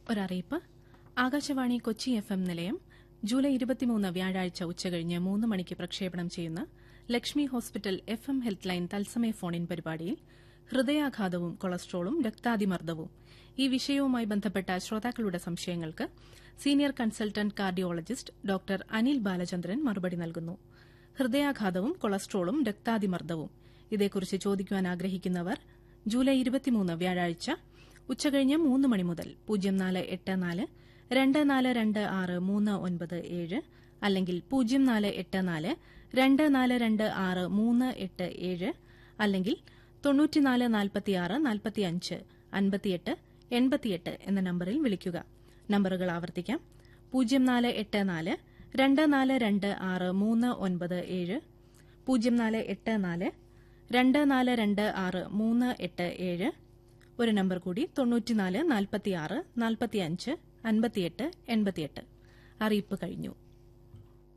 ഒരറിയിപ്പ്. Akashvani Kochi FM നിലയം July 23 വ്യാഴാഴ്ച ഉച്ചകഴിഞ്ഞ് 3 മണിക്ക് പ്രക്ഷേപണം ചെയ്യുന്ന Lakshmi hospital FM health line തത്സമയ ഫോണിൻ പരിപാടിയിൽ ഹൃദയാഘാതവും കൊളസ്ട്രോളും രക്താതിമർദ്ദവും ഈ വിഷയവുമായി ബന്ധപ്പെട്ട ശ്രോതാക്കളുടെ സംശയങ്ങൾക്ക് senior consultant cardiologist doctor Anil Balachandran മറുപടി നൽകുന്നു. ഹൃദയാഘാതവും കൊളസ്ട്രോളും രക്താതിമർദ്ദവും ഇതേക്കുറിച്ച് ചോദിക്കുവാൻ ആഗ്രഹിക്കുന്നവർ ജൂലൈ 23 വ്യാഴാഴ്ച ഉച്ചകഴിഞ്ഞ് 3 മണി മുതൽ 0484 2426 അല്ലെങ്കിൽ 0484 2426 അല്ലെങ്കിൽ 9446 45 58 88 എന്ന നമ്പറിൽ വിളിക്കുക. നമ്പറുകൾ ആവർത്തിക്കാം. 0484 2426 0484 2426 ഒരു നമ്പർ കൂടി 94 46 45 58 88. അറിയിപ്പ് കഴിഞ്ഞു.